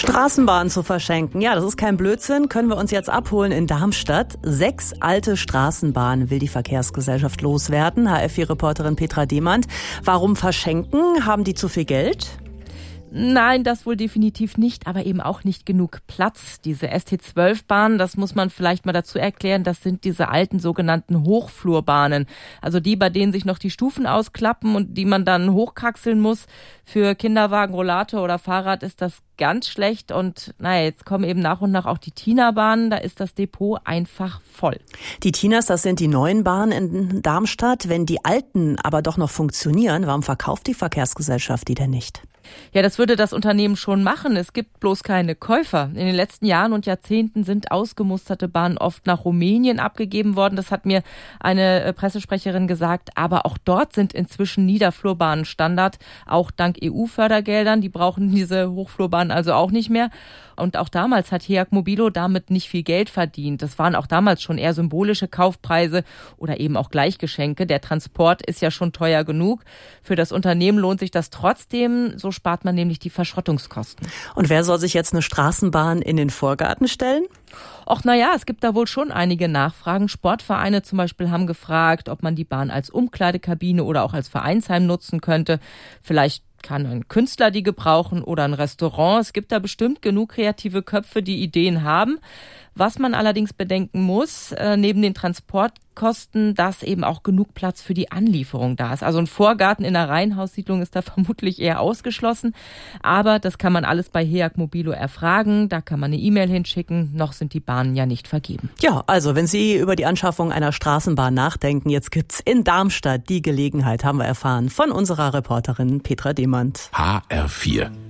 Straßenbahnen zu verschenken. Ja, das ist kein Blödsinn. Können wir uns jetzt abholen in Darmstadt. 6 alte Straßenbahnen will die Verkehrsgesellschaft loswerden. HF4-Reporterin Petra Demand. Warum verschenken? Haben die zu viel Geld? Nein, das wohl definitiv nicht, aber eben auch nicht genug Platz. Diese ST12-Bahnen, das muss man vielleicht mal dazu erklären, das sind diese alten sogenannten Hochflurbahnen. Also die, bei denen sich noch die Stufen ausklappen und die man dann hochkraxeln muss. Für Kinderwagen, Rollator oder Fahrrad ist das ganz schlecht. Und jetzt kommen eben nach und nach auch die Tina-Bahnen. Da ist das Depot einfach voll. Die Tinas, das sind die neuen Bahnen in Darmstadt. Wenn die alten aber doch noch funktionieren, warum verkauft die Verkehrsgesellschaft die denn nicht? Ja, das würde das Unternehmen schon machen. Es gibt bloß keine Käufer. In den letzten Jahren und Jahrzehnten sind ausgemusterte Bahnen oft nach Rumänien abgegeben worden. Das hat mir eine Pressesprecherin gesagt. Aber auch dort sind inzwischen Niederflurbahnen Standard, auch dank EU-Fördergeldern. Die brauchen diese Hochflurbahnen also auch nicht mehr. Und auch damals hat HEAG Mobilo damit nicht viel Geld verdient. Das waren auch damals schon eher symbolische Kaufpreise oder eben auch Gleichgeschenke. Der Transport ist ja schon teuer genug. Für das Unternehmen lohnt sich das trotzdem. So spart man nämlich die Verschrottungskosten. Und wer soll sich jetzt eine Straßenbahn in den Vorgarten stellen? Es gibt da wohl schon einige Nachfragen. Sportvereine zum Beispiel haben gefragt, ob man die Bahn als Umkleidekabine oder auch als Vereinsheim nutzen könnte. Vielleicht kann ein Künstler die gebrauchen oder ein Restaurant. Es gibt da bestimmt genug kreative Köpfe, die Ideen haben. Was man allerdings bedenken muss, neben den Transportkosten, dass eben auch genug Platz für die Anlieferung da ist. Also ein Vorgarten in einer Reihenhaussiedlung ist da vermutlich eher ausgeschlossen. Aber das kann man alles bei HEAG Mobilo erfragen. Da kann man eine E-Mail hinschicken. Noch sind die Bahnen ja nicht vergeben. Ja, also wenn Sie über die Anschaffung einer Straßenbahn nachdenken, jetzt gibt's in Darmstadt die Gelegenheit, haben wir erfahren, von unserer Reporterin Petra Demand. HR4